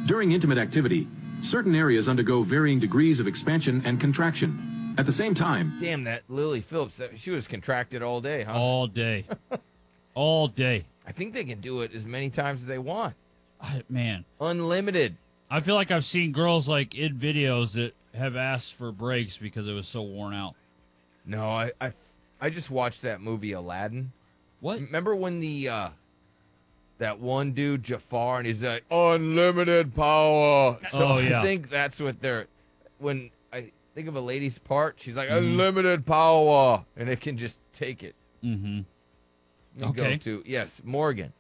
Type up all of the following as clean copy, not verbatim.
During intimate activity, certain areas undergo varying degrees of expansion and contraction. At the same time, Damn, that Lily Phillips, she was contracted all day, huh? All day. All day. I think they can do it as many times as they want. Man, Unlimited. I feel like I've seen girls like in videos that have asked for breaks because it was so worn out. No, I just watched that movie Aladdin. What? Remember when that one dude Jafar and he's like unlimited power. So Oh, yeah. I think that's what when I think of a lady's part, she's like unlimited power and it can just take it. Mm-hmm. Go to yes, Morgan.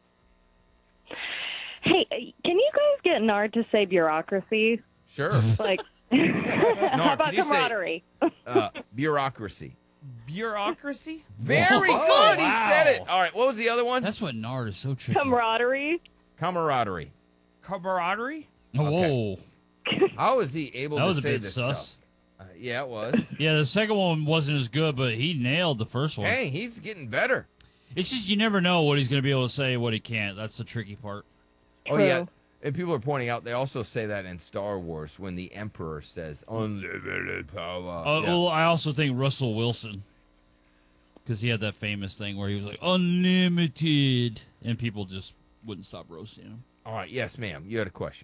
Hey, can you guys get Nard to say bureaucracy? Sure. Like, how about can you say- camaraderie? Bureaucracy. Bureaucracy? Very good. He said it. All right. What was the other one? That's what Nard is so tricky. Camaraderie. Camaraderie. Camaraderie? Whoa. How is he able That to was a say bit this sus. stuff? Yeah, it was. Yeah, the second one wasn't as good, but he nailed the first one. Hey, he's getting better. It's just you never know what he's going to be able to say, what he can't. That's the tricky part. Oh, yeah. And people are pointing out they also say that in Star Wars when the Emperor says unlimited power. Well, I also think Russell Wilson, because he had that famous thing where he was like, unlimited, and people just wouldn't stop roasting him. All right. Yes, ma'am. You had a question.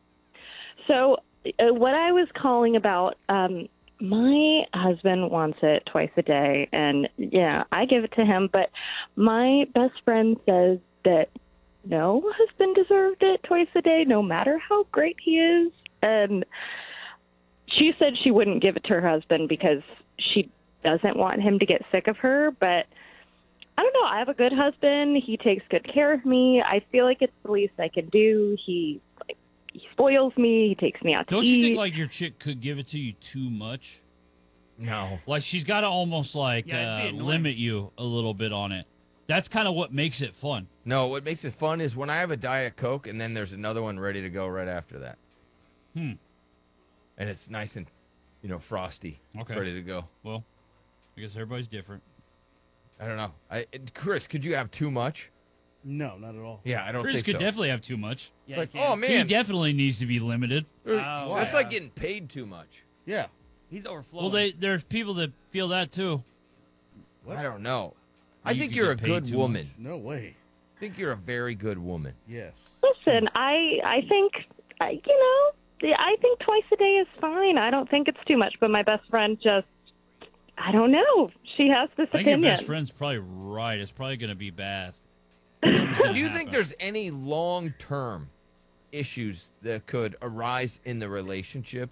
So, what I was calling about, my husband wants it twice a day, and yeah, I give it to him, but my best friend says that no husband deserved it twice a day, no matter how great he is. And she said she wouldn't give it to her husband because she doesn't want him to get sick of her, but I don't know. I have a good husband. He takes good care of me. I feel like it's the least I can do. He spoils me. He takes me out to Don't eat. you think like your chick could give it to you too much? No. Like she's got to almost like Yeah, it'd be annoying. limit you a little bit on it. That's kind of what makes it fun. No, what makes it fun is when I have a Diet Coke and then there's another one ready to go right after that. And it's nice and, frosty. It's Okay. ready to go. Well, I guess everybody's different. I don't know. Chris, could you have too much? No, not at all. Yeah, I don't Chris think could so. definitely have too much. Yeah, Like, you can. oh, He man. definitely needs to be limited. That's like getting paid too much. Yeah. He's overflowing. Well, there's people that feel that too. What? I don't know. I You think could you're a get paid good too woman. No way. I think you're a very good woman. Yes. Listen, I think, I think twice a day is fine. I don't think it's too much, but my best friend just, I don't know. She has this I think your opinion. best friend's probably right. It's probably going to be bad. Do you think there's any long-term issues that could arise in the relationship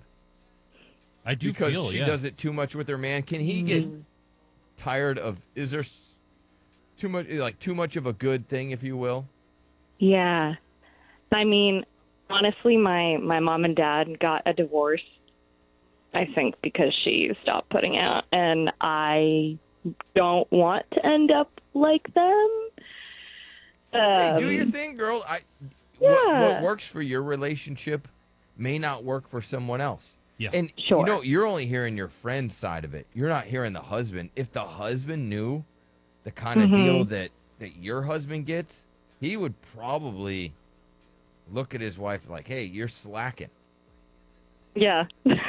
I do because feel she yeah. does it too much with her man? Can he get tired of? Is there too much of a good thing, if you will? Yeah. I mean, honestly, my mom and dad got a divorce, I think, because she stopped putting out, and I don't want to end up like them. Hey, do your thing, girl. What works for your relationship may not work for someone else. Yeah. And Sure. you're only hearing your friend's side of it. You're not hearing the husband. If the husband knew the kind of deal that your husband gets, he would probably look at his wife like, "Hey, you're slacking." Yeah.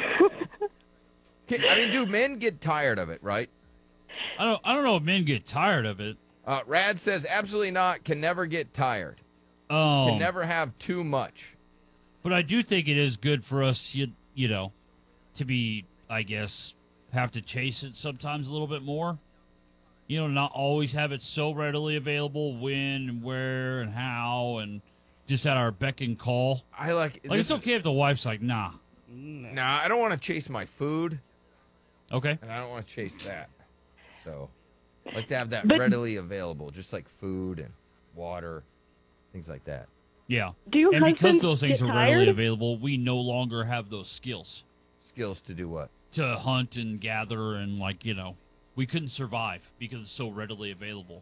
I mean, do men get tired of it, right? I don't know if men get tired of it. Rad says absolutely not. Can never get tired. Oh, Can never have too much. but I do think it is good for us, to be, I guess, have to chase it sometimes a little bit more. Not always have it so readily available when and where and how and just at our beck and call. I like. Like, it's okay if the wife's like, nah. Nah, I don't want to chase my food, Okay. and I don't want to chase that. So, I like to have that But- readily available, just like food and water, things like that. Yeah. Do you And because husbands those things get are readily tired? available, we no longer have those skills Skills to do what? to hunt and gather and, we couldn't survive because it's so readily available.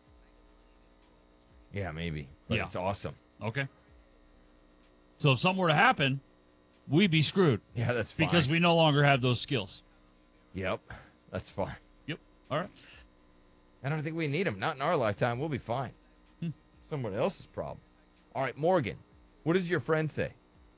Yeah, maybe. But Yeah. it's awesome. Okay. So if something were to happen, we'd be screwed Yeah, that's fine. because we no longer have those skills. Yep, that's fine. Yep. All right. I don't think we need them. Not in our lifetime. We'll be fine. Someone else's problem. All right, Morgan, what does your friend say?